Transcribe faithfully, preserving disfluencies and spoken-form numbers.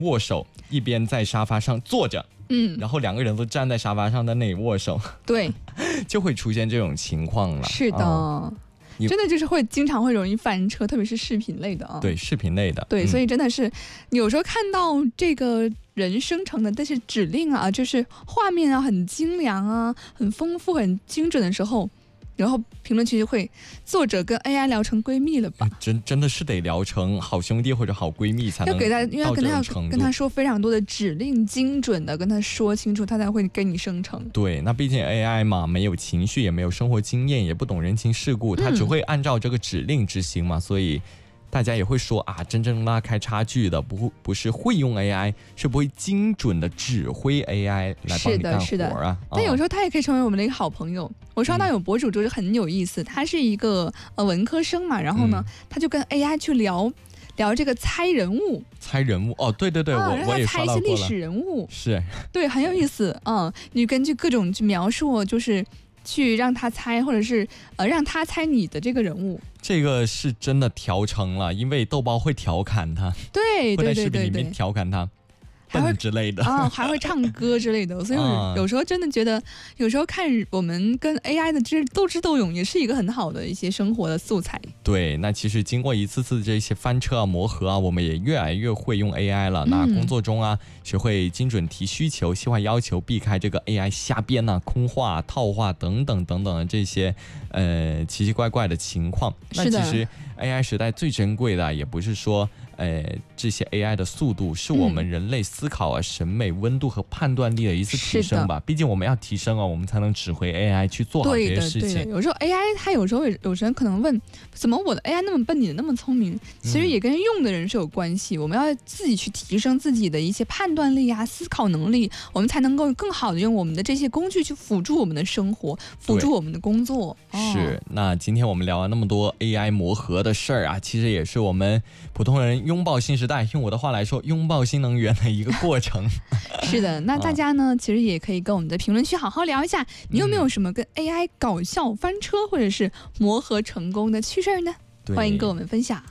握手，一边在沙发上坐着， 嗯， 然后两个人都站在沙发上在那里握手， 对， 就会出现这种情况了。 是的。哦，真的就是会经常会容易翻车，特别是视频类的啊。 对，视频类的。 对， 嗯、 所以真的是有时候看到这个人生成的这些指令啊，就是画面啊很精良啊，很丰富、很精准的时候，然后评论区就会作者跟 A I 聊成闺蜜了吧？ 真真的是得聊成好兄弟或者好闺蜜才能要给他，因为要跟他要跟他说非常多的指令，精准的跟他说清楚，他才会跟你生成。 对，那毕竟 A I 嘛，没有情绪，也没有生活经验，也不懂人情世故，他只会按照这个指令执行嘛，嗯、所以大家也会说啊，真正拉开差距的不不是会用 A I， 是不会精准的指挥 A I 来帮你干活啊。 是的，是的。但有时候他也可以成为我们的一个好朋友。我刷到有博主就是很有意思，嗯、他是一个呃文科生嘛，然后呢，嗯、他就跟 A I 去聊聊这个猜人物。 猜人物哦，对对对，啊、我我也刷到过了。猜一些历史人物， 是， 对，很有意思。嗯，你根据各种去描述，就是去让他猜，或者是呃让他猜你的这个人物。 这个是真的调成了，因为豆包会调侃他， 对， 会在视频里面调侃他。笨之类的啊，还会唱歌之类的，所以我有时候真的觉得，有时候看我们跟 A I 的这斗智斗勇，也是一个很好的一些生活的素材。 对，那其实经过一次次这些翻车啊、磨合啊，我们也越来越会用 A I 了。嗯、那工作中啊，学会精准提需求、细化要求，避开这个 A I 瞎编啊、空话、套话等等等等的这些呃奇奇怪怪的情况。那其实 A I 时代最珍贵的，也不是说呃这些 A I 的速度，是我们人类思考啊、审美温度和判断力的一次提升吧。毕竟我们要提升哦，我们才能指挥 A I 去做好这些事情。 对的，对的。有时候 A I 它有时候有时候可能问，怎么我的 A I 那么笨，你的那么聪明？其实也跟用的人是有关系。嗯、我们要自己去提升自己的一些判断力啊、思考能力，我们才能够更好的用我们的这些工具去辅助我们的生活，辅助我们的工作。 哦、是。那今天我们聊了那么多 A I 磨合的事儿啊，其实也是我们普通人拥抱新时代，用我的话来说，拥抱新能源的一个过程。 是的，那大家呢，其实也可以跟我们的评论区好好聊一下，你有没有什么跟 A I 搞笑翻车或者是磨合成功的趣事呢？欢迎跟我们分享。